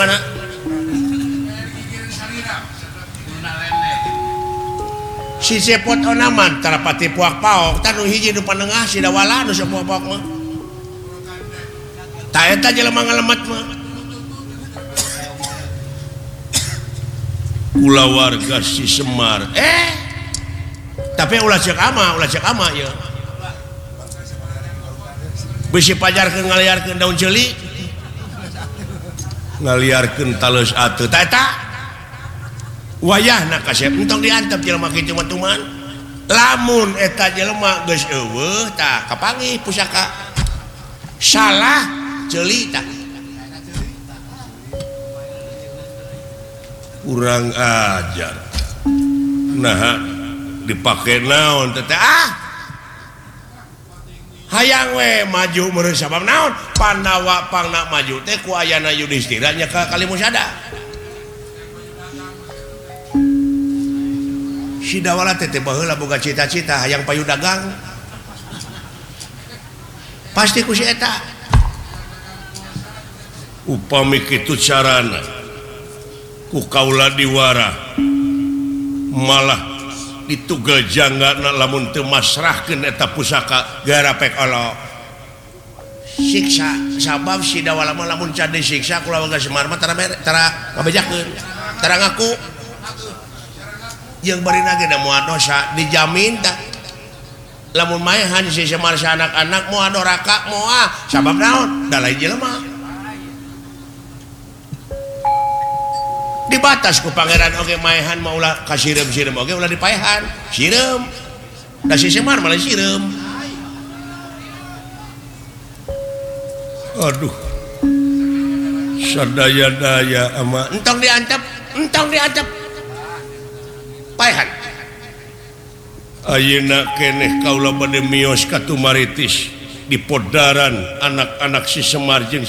si cepot onaman tarapati puak paok tanu hiji nu panengah si dawala nu semua paok mah ta eta jelema ngalemat mah ulah warga si Semar tapi ulah cek ama ya bisi pajarkeun ngaliarkeun daun ceuli ngaliarkeun taleus ateu ta eta wayahna kasep entong diantep jelema kitu mah tuman lamun eta jelema geus eueuh tah kapanggih pusaka salah ceuli tah kurang ajar nah dipake naon teh hayang we maju meureun sabab naon Pandawa pangna maju teh ku ayana Yudhistira nya ka Kalimusada si dawala teh baheula boga cita-cita hayang payu dagang pasti ku si eta upami kitu carana ku kaula diwara malah ditugel janggana lamun teu masrahkeun eta pusaka gara pek olok siksa sabab si dawala mah lamun can disiksa kula warga Semar mah tara ngabejakeun tara ngaku yang barina ge da moal dosa dijamin tah lamun maehan si Semar si anak-anak moal doraka moal sabab naon da lain jelema dibatas ku pangeran oge maehan mah ulah kasirem-sirem oge ulah dipaehan sirem da si Semar malah sirem aduh sadaya-daya ama entong diantep paehan ayeuna keneh kaula bade mios ka Tumaritis di podaran anak-anak si Semar jeung